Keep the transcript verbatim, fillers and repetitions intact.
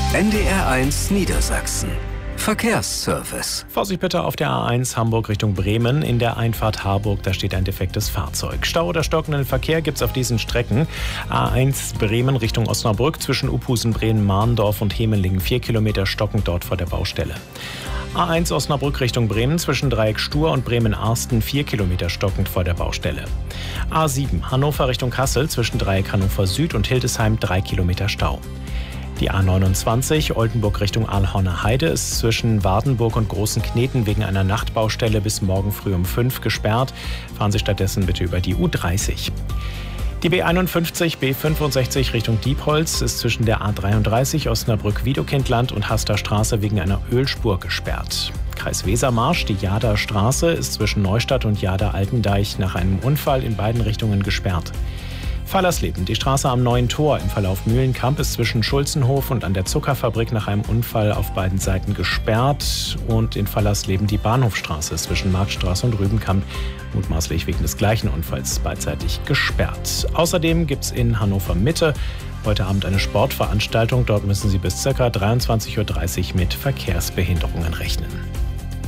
N D R eins Niedersachsen. Verkehrsservice. Vorsicht bitte auf der A eins Hamburg Richtung Bremen. In der Einfahrt Harburg, da steht ein defektes Fahrzeug. Stau oder stockenden Verkehr gibt es auf diesen Strecken. A eins Bremen Richtung Osnabrück zwischen Uphusen, Bremen, Mahndorf und Hemelingen. Vier Kilometer stockend dort vor der Baustelle. A eins Osnabrück Richtung Bremen zwischen Dreieck Stur und Bremen-Arsten. Vier Kilometer stockend vor der Baustelle. A sieben Hannover Richtung Kassel zwischen Dreieck Hannover Süd und Hildesheim. Drei Kilometer Stau. Die A neunundzwanzig Oldenburg Richtung Ahlhorner Heide ist zwischen Wardenburg und Großen Kneten wegen einer Nachtbaustelle bis morgen früh um fünf gesperrt. Fahren Sie stattdessen bitte über die U dreißig. Die B einundfünfzig B fünfundsechzig Richtung Diepholz ist zwischen der A dreiunddreißig Osnabrück-Wiedokindland und Haster Straße wegen einer Ölspur gesperrt. Kreis Wesermarsch, die Jahder Straße ist zwischen Neustadt und Jahder-Altendeich nach einem Unfall in beiden Richtungen gesperrt. Fallersleben, die Straße am Neuen Tor im Verlauf Mühlenkamp ist zwischen Schulzenhof und an der Zuckerfabrik nach einem Unfall auf beiden Seiten gesperrt. Und in Fallersleben die Bahnhofstraße zwischen Marktstraße und Rübenkamp mutmaßlich wegen des gleichen Unfalls beidseitig gesperrt. Außerdem gibt es in Hannover Mitte heute Abend eine Sportveranstaltung. Dort müssen Sie bis ca. dreiundzwanzig Uhr dreißig mit Verkehrsbehinderungen rechnen.